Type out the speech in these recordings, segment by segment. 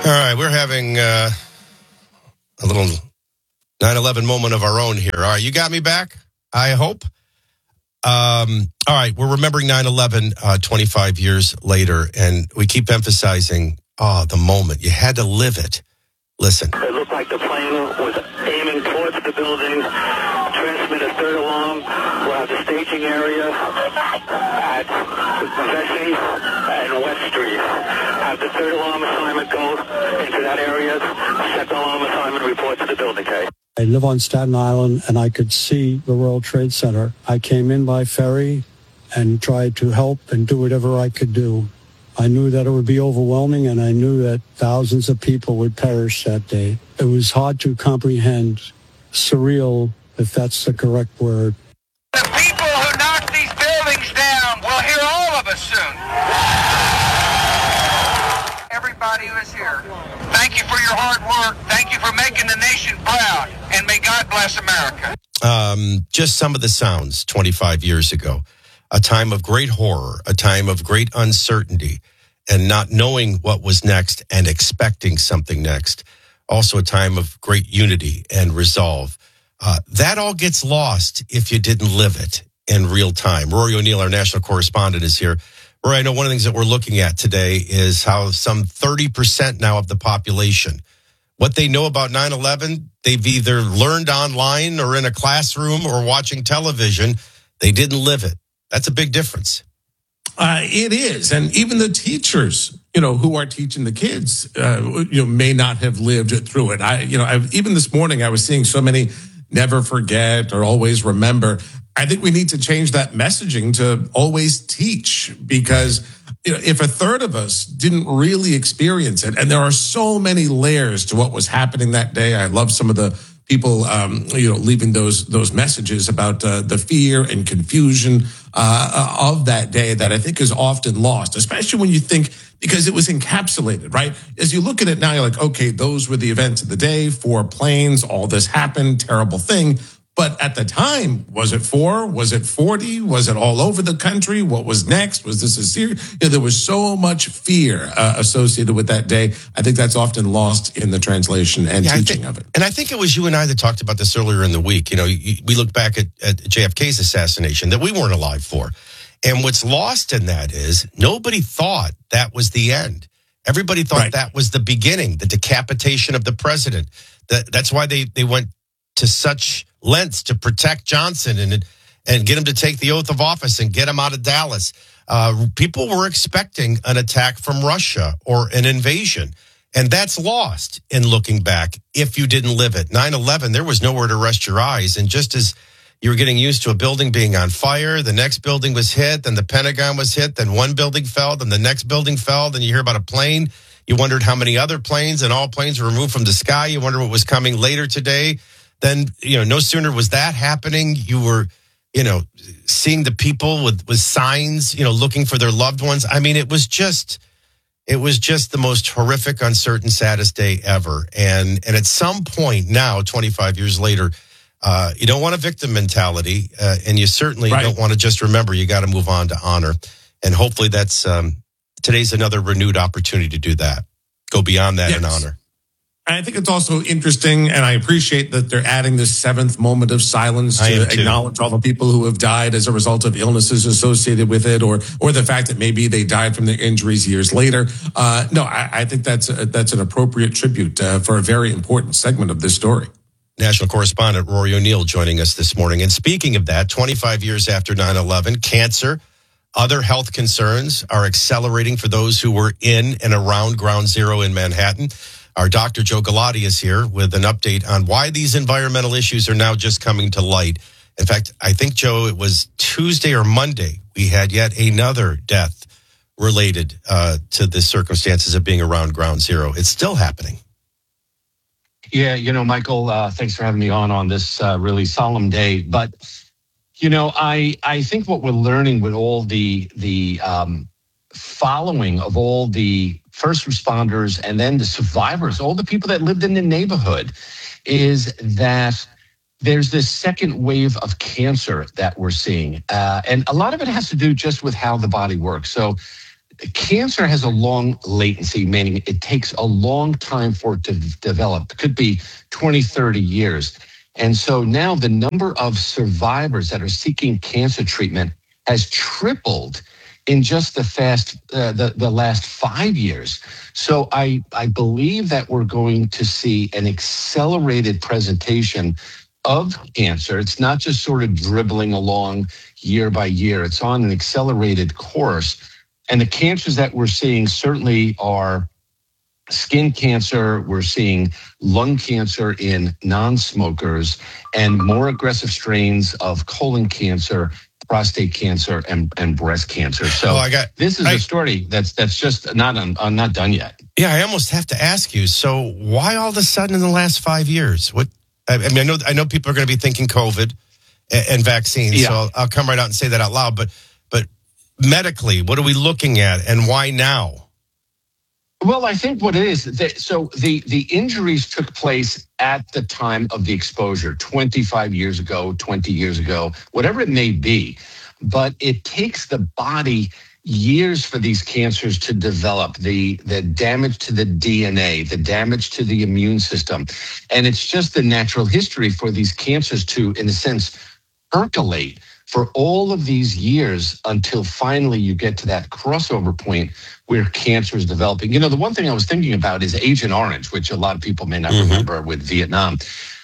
All right, we're having a little 9/11 moment of our own here. All right, you got me back, I hope. All right, we're remembering 9/11 25 years later, and we keep emphasizing, the moment. You had to live it. Listen. It looked like the plane was aiming towards the building. Transmit a third alarm. We'll have the staging area at Vesey and West Street. Have the third alarm assignment go into that area. Second alarm assignment report to the building, okay? I live on Staten Island, and I could see the World Trade Center. I came in by ferry and tried to help and do whatever I could do. I knew that it would be overwhelming, and I knew that thousands of people would perish that day. It was hard to comprehend, surreal, if that's the correct word. The people who knocked these buildings down will hear all of us soon. Everybody who is here, thank you for your hard work. Thank you for making the nation proud. And may God bless America. Just some of the sounds 25 years ago. A time of great horror, a time of great uncertainty, and not knowing what was next and expecting something next. Also a time of great unity and resolve. That all gets lost if you didn't live it in real time. Rory O'Neill, our national correspondent, is here. Rory, I know one of the things that we're looking at today is how some 30% now of the population, what they know about 9/11, they've either learned online or in a classroom or watching television. They didn't live it. That's a big difference. It is. And even the teachers, who are teaching the kids, may not have lived through it. Even this morning, I was seeing so many never forget or always remember. I think we need to change that messaging to always teach, because if a third of us didn't really experience it, and there are so many layers to what was happening that day. I love some of the people, leaving those messages about the fear and confusion of that day that I think is often lost, especially when you think, because it was encapsulated, right? As you look at it now, you're like, okay, those were the events of the day, 4 planes, all this happened, terrible thing. But at the time, was it 4? Was it 40? Was it all over the country? What was next? Was this a series? There was so much fear associated with that day. I think that's often lost in the translation and teaching of it. And I think it was you and I that talked about this earlier in the week. We look back at JFK's assassination that we weren't alive for. And what's lost in that is nobody thought that was the end. Everybody thought that was the beginning, the decapitation of the president. That's why they went to such lengths to protect Johnson and get him to take the oath of office and get him out of Dallas. People were expecting an attack from Russia or an invasion. And that's lost in looking back if you didn't live it. 9/11, there was nowhere to rest your eyes. And just as you were getting used to a building being on fire, the next building was hit, then the Pentagon was hit, then one building fell, then the next building fell, then you hear about a plane. You wondered how many other planes, and all planes were removed from the sky. You wonder what was coming later today. Then, no sooner was that happening, you were, seeing the people with signs, looking for their loved ones. I mean, it was just the most horrific, uncertain, saddest day ever. And at some point now, 25 years later, you don't want a victim mentality, and you certainly don't want to just remember. You got to move on to honor. And hopefully that's today's another renewed opportunity to do that. Go beyond that and honor. I think it's also interesting, and I appreciate that they're adding this 7th moment of silence to acknowledge all the people who have died as a result of illnesses associated with it, or the fact that maybe they died from their injuries years later. I think that's an appropriate tribute for a very important segment of this story. National correspondent Rory O'Neill joining us this morning. And speaking of that, 25 years after 9/11, cancer, other health concerns are accelerating for those who were in and around Ground Zero in Manhattan. Our Dr. Joe Galati is here with an update on why these environmental issues are now just coming to light. In fact, I think, Joe, it was Tuesday or Monday, we had yet another death related to the circumstances of being around Ground Zero. It's still happening. Yeah, Michael, thanks for having me on this really solemn day. But, I think what we're learning with all the following of all the first responders and then the survivors, all the people that lived in the neighborhood, is that there's this second wave of cancer that we're seeing. And a lot of it has to do just with how the body works. So cancer has a long latency, meaning it takes a long time for it to develop. It could be 20, 30 years. And so now the number of survivors that are seeking cancer treatment has tripled in just the last 5 years. So I believe that we're going to see an accelerated presentation of cancer. It's not just sort of dribbling along year by year. It's on an accelerated course. And the cancers that we're seeing certainly are skin cancer. We're seeing lung cancer in non-smokers and more aggressive strains of colon cancer, prostate cancer, and breast cancer. So this is a story that's just not done yet. Yeah, I almost have to ask you. So why all of a sudden in the last 5 years? What? I mean, I know people are going to be thinking COVID and vaccines. Yeah. So I'll come right out and say that out loud. But medically, what are we looking at, and why now? Well, I think what it is, the injuries took place at the time of the exposure, 25 years ago, 20 years ago, whatever it may be. But it takes the body years for these cancers to develop, the damage to the DNA, the damage to the immune system. And it's just the natural history for these cancers to, in a sense, percolate for all of these years until finally you get to that crossover point where cancer is developing. You know, the one thing I was thinking about is Agent Orange, which a lot of people may not remember with Vietnam.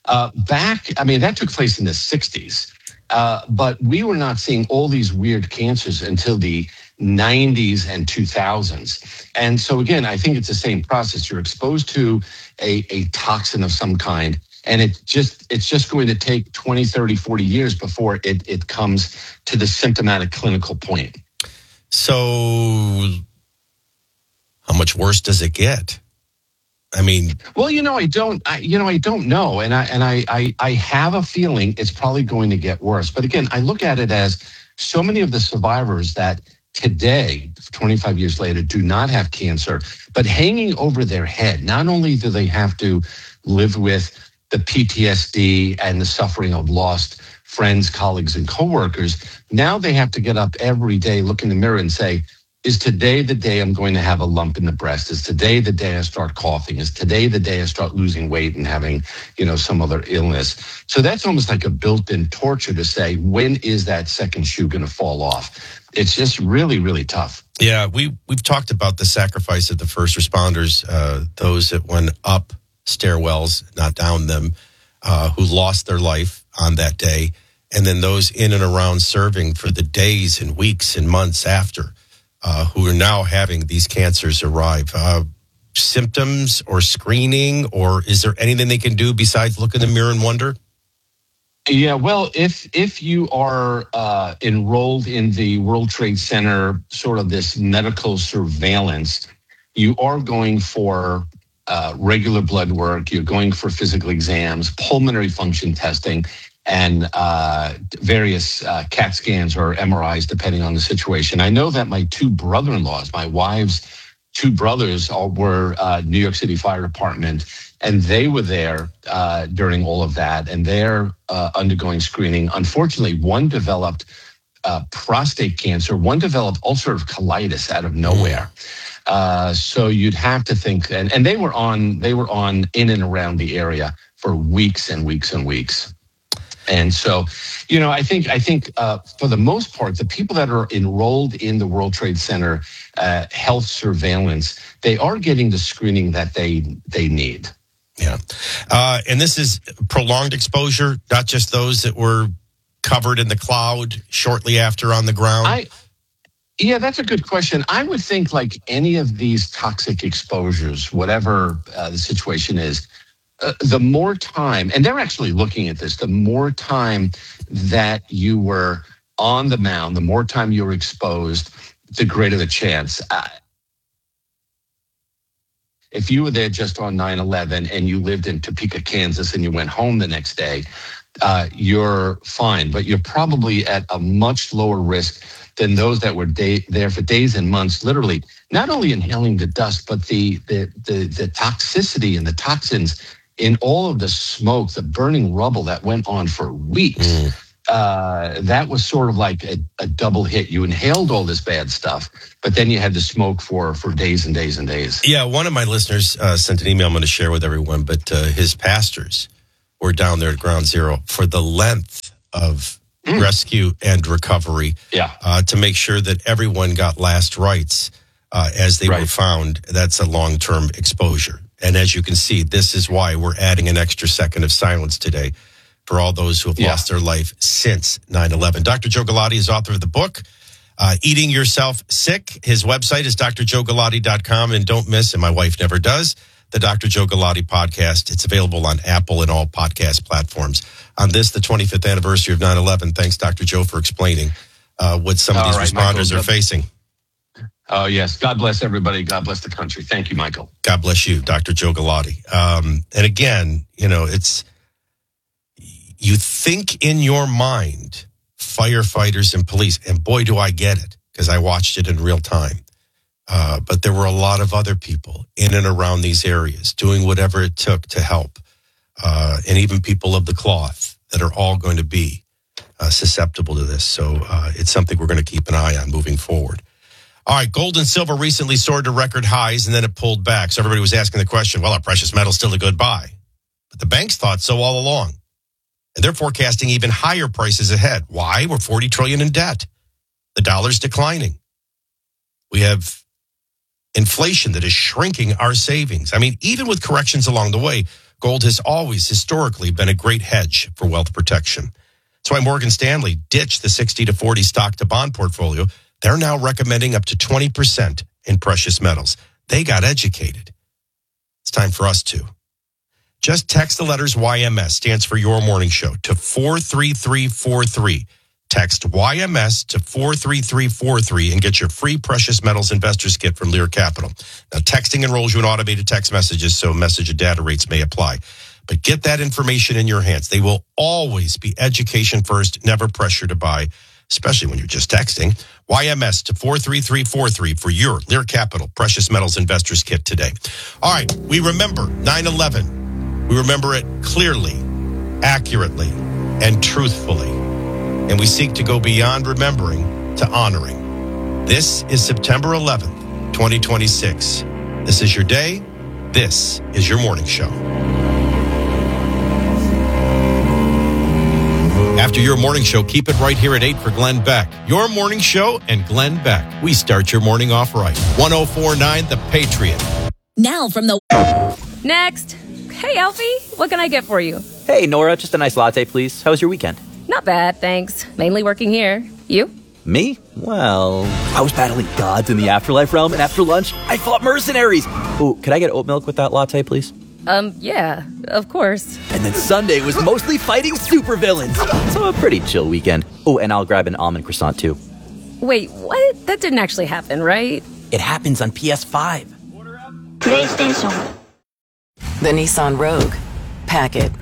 That took place in the 60s. But we were not seeing all these weird cancers until the 90s and 2000s. And so, again, I think it's the same process. You're exposed to a toxin of some kind, and it's just going to take 20, 30, 40 years before it comes to the symptomatic clinical point. So how much worse does it get? I mean, well, I don't know. And I have a feeling it's probably going to get worse. But again, I look at it as so many of the survivors that today, 25 years later, do not have cancer, but hanging over their head, not only do they have to live with the PTSD and the suffering of lost friends, colleagues, and coworkers, now they have to get up every day, look in the mirror and say, is today the day I'm going to have a lump in the breast? Is today the day I start coughing? Is today the day I start losing weight and having, some other illness? So that's almost like a built-in torture to say, when is that second shoe going to fall off? It's just really, really tough. Yeah, we've talked about the sacrifice of the first responders, those that went up stairwells, not down them, who lost their life on that day, and then those in and around serving for the days and weeks and months after. Who are now having these cancers arrive. Symptoms or screening, or is there anything they can do besides look in the mirror and wonder? Yeah, well, if you are enrolled in the World Trade Center, sort of this medical surveillance, you are going for regular blood work, you're going for physical exams, pulmonary function testing, and various CAT scans or MRIs, depending on the situation. I know that my two brother-in-laws, my wife's two brothers, were New York City Fire Department, and they were there during all of that, and they're undergoing screening. Unfortunately, one developed prostate cancer, one developed ulcerative colitis out of nowhere. So you'd have to think, and they were on in and around the area for weeks and weeks and weeks. And so, I think for the most part, the people that are enrolled in the World Trade Center health surveillance, they are getting the screening that they need. Yeah. And this is prolonged exposure, not just those that were covered in the cloud shortly after on the ground? Yeah, that's a good question. I would think like any of these toxic exposures, whatever the situation is, the more time, and they're actually looking at this, the more time that you were on the mound, the more time you were exposed, the greater the chance. If you were there just on 9/11 and you lived in Topeka, Kansas, and you went home the next day, you're fine, but you're probably at a much lower risk than those that were there for days and months, literally, not only inhaling the dust, but the toxicity and the toxins in all of the smoke, the burning rubble that went on for weeks. that was sort of like a double hit. You inhaled all this bad stuff, but then you had to smoke for days and days and days. Yeah, one of my listeners sent an email I'm going to share with everyone, but his pastors were down there at Ground Zero for the length of rescue and recovery to make sure that everyone got last rites as they were found. That's a long-term exposure. And as you can see, this is why we're adding an extra second of silence today for all those who have lost their life since 9/11. Dr. Joe Galati is author of the book, Eating Yourself Sick. His website is drjoegalati.com. And don't miss, and my wife never does, the Dr. Joe Galati podcast. It's available on Apple and all podcast platforms. On this, the 25th anniversary of 9/11, thanks, Dr. Joe, for explaining what some of these responders are facing. Oh, yes. God bless everybody. God bless the country. Thank you, Michael. God bless you, Dr. Joe Galati. And again, you think in your mind, firefighters and police, and boy, do I get it, because I watched it in real time. But there were a lot of other people in and around these areas doing whatever it took to help. And even people of the cloth that are all going to be susceptible to this. So it's something we're going to keep an eye on moving forward. All right, gold and silver recently soared to record highs, and then it pulled back. So everybody was asking the question, well, are precious metals still a good buy? But the banks thought so all along. And they're forecasting even higher prices ahead. Why? We're $40 trillion in debt. The dollar's declining. We have inflation that is shrinking our savings. I mean, even with corrections along the way, gold has always historically been a great hedge for wealth protection. That's why Morgan Stanley ditched the 60-40 stock to bond portfolio. They're now recommending up to 20% in precious metals. They got educated. It's time for us to. Just text the letters YMS, stands for Your Morning Show, to 43343. Text YMS to 43343 and get your free precious metals investors kit from Lear Capital. Now, texting enrolls you in automated text messages, so message and data rates may apply. But get that information in your hands. They will always be education first, never pressure to buy, especially when you're just texting. YMS to 43343 for your Lear Capital Precious Metals Investors Kit today. All right, we remember 9/11. We remember it clearly, accurately, and truthfully. And we seek to go beyond remembering to honoring. This is September 11th, 2026. This is your day. This is your morning show. After your morning show, keep it right here at 8 for Glenn Beck. Your morning show and Glenn Beck. We start your morning off right. 104.9 The Patriot. Now from the... Next. Hey, Alfie. What can I get for you? Hey, Nora. Just a nice latte, please. How was your weekend? Not bad, thanks. Mainly working here. You? Me? Well, I was battling gods in the afterlife realm, and after lunch, I fought mercenaries. Oh, could I get oat milk with that latte, please? Yeah, of course. And then Sunday was mostly fighting supervillains. So a pretty chill weekend. Oh, and I'll grab an almond croissant, too. Wait, what? That didn't actually happen, right? It happens on PS5. PlayStation. The Nissan Rogue. Pack it.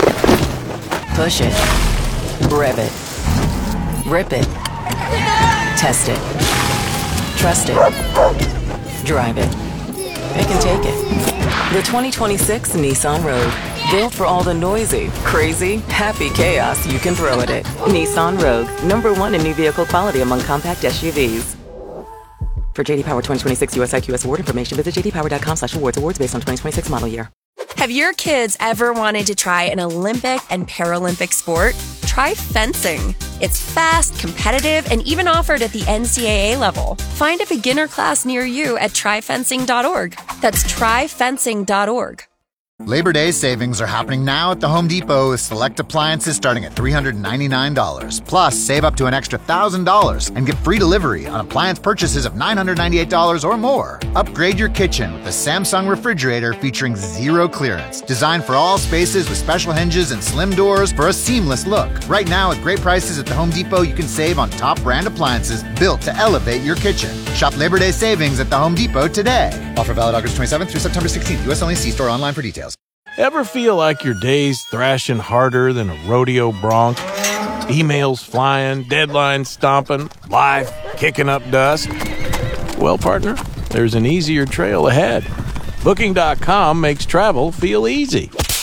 Push it. Rev it. Rip it. Test it. Trust it. Drive it. It can take it. The 2026 Nissan Rogue. Built for all the noisy, crazy, happy chaos you can throw at it. Nissan Rogue. #1 in new vehicle quality among compact SUVs. For JD Power 2026 US IQS award information, visit jdpower.com/awards. Awards based on 2026 model year. Have your kids ever wanted to try an Olympic and Paralympic sport? Try fencing. It's fast, competitive, and even offered at the NCAA level. Find a beginner class near you at tryfencing.org. That's tryfencing.org. Labor Day savings are happening now at the Home Depot with select appliances starting at $399. Plus, save up to an extra $1,000 and get free delivery on appliance purchases of $998 or more. Upgrade your kitchen with a Samsung refrigerator featuring zero clearance. Designed for all spaces with special hinges and slim doors for a seamless look. Right now, at great prices at the Home Depot, you can save on top brand appliances built to elevate your kitchen. Shop Labor Day savings at the Home Depot today. Offer valid August 27th through September 16th. U.S. only. See store online for details. Ever feel like your day's thrashing harder than a rodeo bronc? Emails flying, deadlines stomping, life kicking up dust? Well, partner, there's an easier trail ahead. Booking.com makes travel feel easy.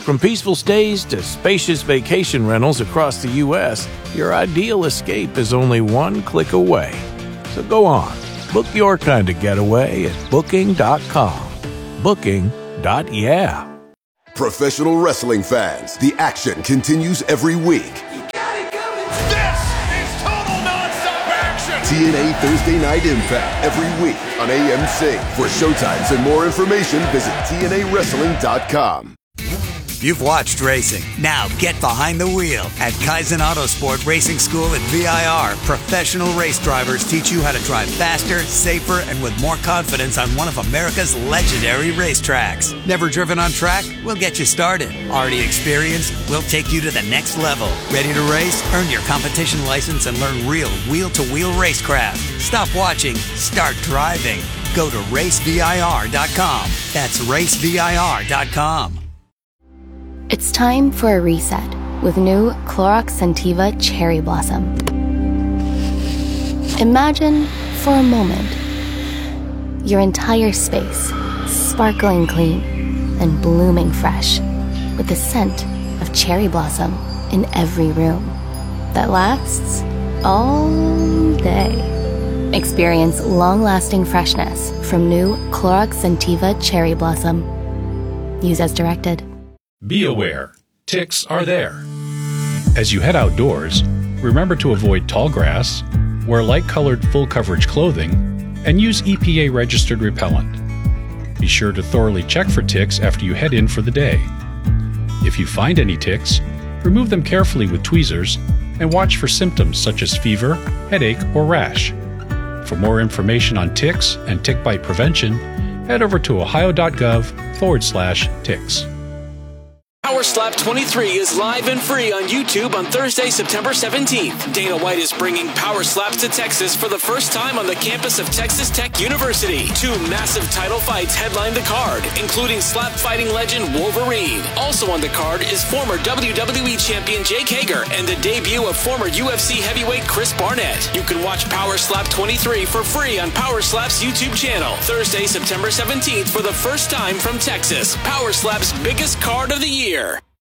From peaceful stays to spacious vacation rentals across the U.S., your ideal escape is only one click away. So go on, book your kind of getaway at Booking.com. Booking.yeah. Professional wrestling fans, the action continues every week. This is total nonstop action! TNA Thursday Night Impact every week on AMC. For showtimes and more information, visit TNAWrestling.com. You've watched racing. Now get behind the wheel. At Kaizen Autosport Racing School at VIR, professional race drivers teach you how to drive faster, safer, and with more confidence on one of America's legendary racetracks. Never driven on track? We'll get you started. Already experienced? We'll take you to the next level. Ready to race? Earn your competition license and learn real wheel-to-wheel racecraft. Stop watching. Start driving. Go to racevir.com. That's racevir.com. It's time for a reset with new Clorox Scentiva Cherry Blossom. Imagine, for a moment, your entire space sparkling clean and blooming fresh with the scent of cherry blossom in every room that lasts all day. Experience long-lasting freshness from new Clorox Scentiva Cherry Blossom. Use as directed. Be aware, ticks are there. As you head outdoors, remember to avoid tall grass, wear light-colored full-coverage clothing, and use EPA-registered repellent. Be sure to thoroughly check for ticks after you head in for the day. If you find any ticks, remove them carefully with tweezers and watch for symptoms such as fever, headache, or rash. For more information on ticks and tick bite prevention, head over to ohio.gov/ticks. Power Slap 23 is live and free on YouTube on Thursday, September 17th. Dana White is bringing Power Slaps to Texas for the first time on the campus of Texas Tech University. 2 massive title fights headline the card, including slap fighting legend Wolverine. Also on the card is former WWE champion Jake Hager and the debut of former UFC heavyweight Chris Barnett. You can watch Power Slap 23 for free on Power Slap's YouTube channel. Thursday, September 17th for the first time from Texas. Power Slap's biggest card of the year.